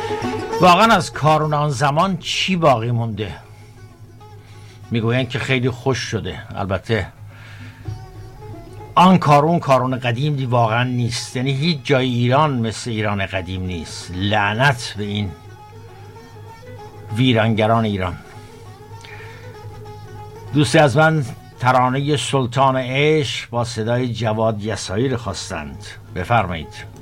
واقعا از کارون آن زمان چی باقی مونده؟ میگویند که خیلی خوش شده. البته آن کارون قدیم واقعا نیست. یعنی هیچ جای ایران مثل ایران قدیم نیست. لعنت به این ویرانگران ایران. دوستی از من ترانه سلطان عشق با صدای جواد یسایی رو خواستند. بفرمایید.